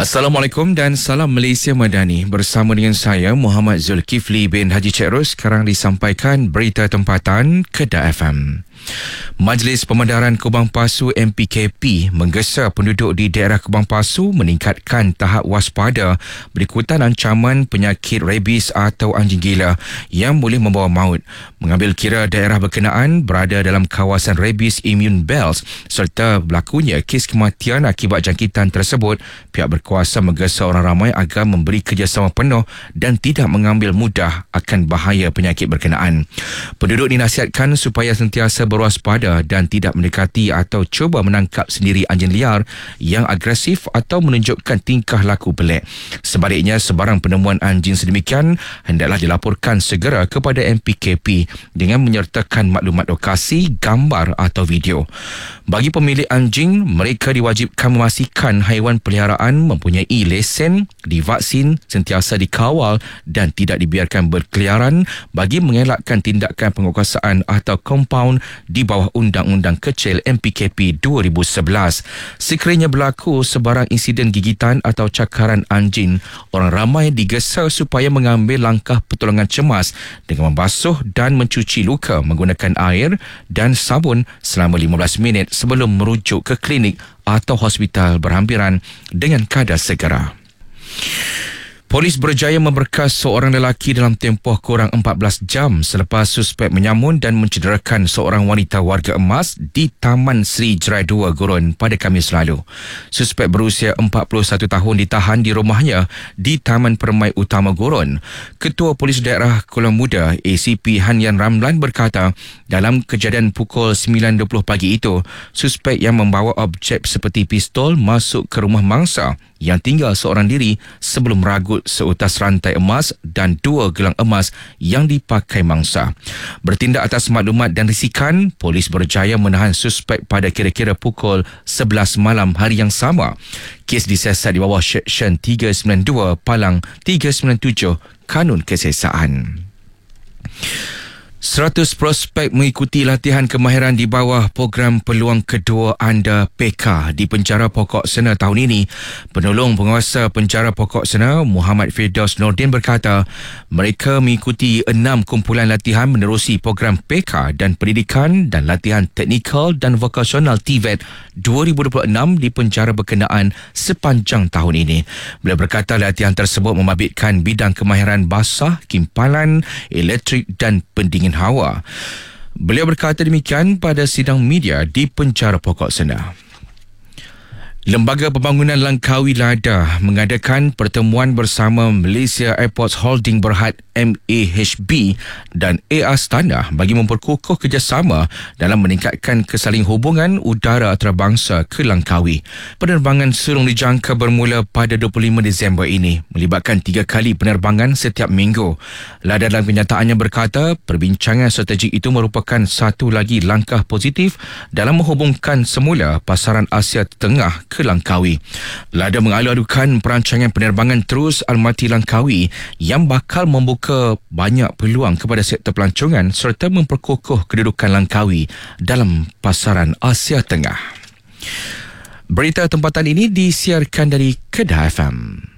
Assalamualaikum dan salam Malaysia Madani. Bersama dengan saya Muhammad Zulkifli bin Haji Cik Ros, sekarang disampaikan berita tempatan Kedah FM. Majlis Pemedaran Kubang Pasu MPKP menggesa penduduk di daerah Kubang Pasu meningkatkan tahap waspada berikutan ancaman penyakit rabies atau anjing gila yang boleh membawa maut. Mengambil kira daerah berkenaan berada dalam kawasan rabies immune belt serta berlakunya kes kematian akibat jangkitan tersebut, pihak berkuasa menggesa orang ramai agar memberi kerjasama penuh dan tidak mengambil mudah akan bahaya penyakit berkenaan. Penduduk dinasihatkan supaya sentiasa berwaspada dan tidak mendekati atau cuba menangkap sendiri anjing liar yang agresif atau menunjukkan tingkah laku pelik. Sebaliknya, sebarang penemuan anjing sedemikian hendaklah dilaporkan segera kepada MPKP dengan menyertakan maklumat lokasi, gambar atau video. Bagi pemilik anjing, mereka diwajibkan memastikan haiwan peliharaan mempunyai lesen, divaksin, sentiasa dikawal dan tidak dibiarkan berkeliaran bagi mengelakkan tindakan penguasaan atau kompaun di bawah Undang-Undang Kecil MPKP 2011. Sekiranya berlaku sebarang insiden gigitan atau cakaran anjing, orang ramai digesa supaya mengambil langkah pertolongan cemas dengan membasuh dan mencuci luka menggunakan air dan sabun selama 15 minit sebelum merujuk ke klinik atau hospital berhampiran dengan kadar segera. Polis berjaya memberkas seorang lelaki dalam tempoh kurang 14 jam selepas suspek menyamun dan mencederakan seorang wanita warga emas di Taman Sri Jerai 2 Gurun pada Khamis lalu. Suspek berusia 41 tahun ditahan di rumahnya di Taman Permai Utama Gurun. Ketua Polis Daerah Kuala Muda ACP Hanyan Ramlan berkata, dalam kejadian pukul 9.20 pagi itu, suspek yang membawa objek seperti pistol masuk ke rumah mangsa yang tinggal seorang diri sebelum meragut seutas rantai emas dan 2 gelang emas yang dipakai mangsa. Bertindak atas maklumat dan risikan, polis berjaya menahan suspek pada kira-kira pukul 11 malam hari yang sama. Kes disiasat di bawah Seksyen 392 Palang 397 Kanun Kesiasaan. 100 prospek mengikuti latihan kemahiran di bawah program Peluang Kedua Anda PK di Penjara Pokok Sena tahun ini. Penolong Penguasa Penjara Pokok Sena Muhammad Firdaus Nordin berkata, mereka mengikuti 6 kumpulan latihan menerusi program PK dan pendidikan dan latihan teknikal dan vokasional TVET 2026 di penjara berkenaan sepanjang tahun ini. Beliau berkata latihan tersebut membabitkan bidang kemahiran basah, kimpalan, elektrik dan pendingin hawa. Beliau berkata demikian pada sidang media di Penjara Pokok Sena. Lembaga Pembangunan Langkawi LADA mengadakan pertemuan bersama Malaysia Airports Holding Berhad MAHB dan Air Astana bagi memperkukuh kerjasama dalam meningkatkan kesaling hubungan udara antarabangsa ke Langkawi. Penerbangan sulung dijangka bermula pada 25 Disember ini, melibatkan 3 kali penerbangan setiap minggu. LADA dalam kenyataannya berkata, perbincangan strategik itu merupakan satu lagi langkah positif dalam menghubungkan semula pasaran Asia Tengah ke Langkawi. LADA mengalu-alukan perancangan penerbangan terus Almaty Langkawi yang bakal membuka banyak peluang kepada sektor pelancongan serta memperkukuh kedudukan Langkawi dalam pasaran Asia Tengah. Berita tempatan ini disiarkan dari Kedah FM.